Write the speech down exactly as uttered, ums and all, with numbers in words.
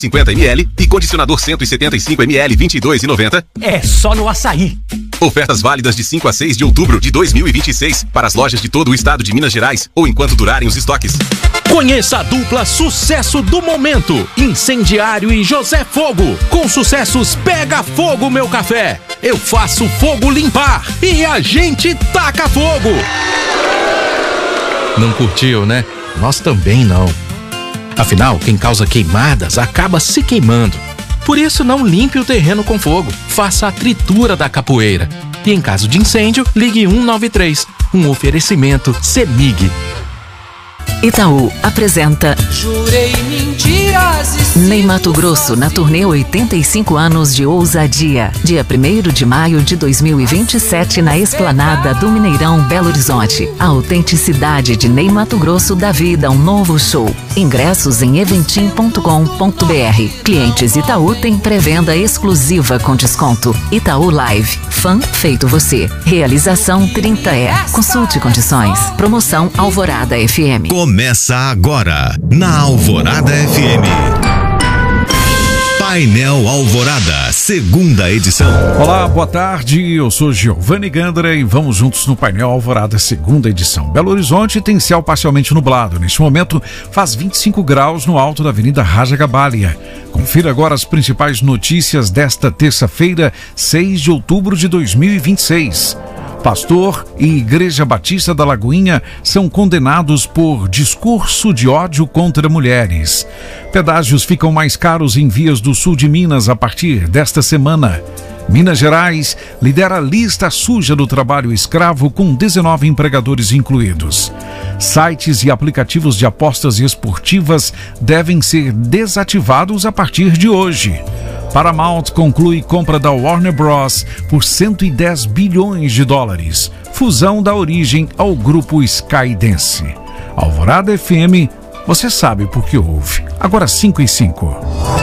cinquenta mililitros e condicionador cento e setenta e cinco mililitros vinte e dois reais e noventa centavos. É só no Açaí. Ofertas válidas de cinco a seis de outubro de dois mil e vinte e seis para as lojas de todo o estado de Minas Gerais ou enquanto durarem os estoques. Conheça a dupla sucesso do momento, Incendiário e José Fogo. Com sucessos Pega Fogo Meu Café, Eu Faço Fogo Limpar e a gente taca fogo. Não curtiu, né? Nós também não. Afinal, quem causa queimadas acaba se queimando. Por isso, não limpe o terreno com fogo. Faça a tritura da capoeira. E em caso de incêndio, ligue um nove três. Um oferecimento CEMIG. Itaú apresenta Jurei mentiras e Ney Matogrosso na turnê oitenta e cinco anos de ousadia. Dia primeiro de maio de dois mil e vinte e sete na Esplanada do Mineirão, Belo Horizonte. A autenticidade de Ney Matogrosso dá vida a um novo show. Ingressos em eventim ponto com ponto br. Clientes Itaú têm pré-venda exclusiva com desconto. Itaú Live. Fã feito você. Realização trinta E. Consulte condições. Promoção Alvorada F M. Começa agora, na Alvorada F M. Painel Alvorada, segunda edição. Olá, boa tarde, eu sou Giovanni Gandra e vamos juntos no Painel Alvorada, segunda edição. Belo Horizonte tem céu parcialmente nublado. Neste momento faz vinte e cinco graus no alto da Avenida Raja Gabalia. Confira agora as principais notícias desta terça-feira, seis de outubro de dois mil e vinte e seis. Pastor e Igreja Batista da Lagoinha são condenados por discurso de ódio contra mulheres. Pedágios ficam mais caros em vias do sul de Minas a partir desta semana. Minas Gerais lidera a lista suja do trabalho escravo com dezenove empregadores incluídos. Sites e aplicativos de apostas esportivas devem ser desativados a partir de hoje. Paramount conclui compra da Warner Bros. Por cento e dez bilhões de dólares. Fusão dá origem ao grupo Skydance. Alvorada F M, você sabe por que ouve. Agora cinco e cinco.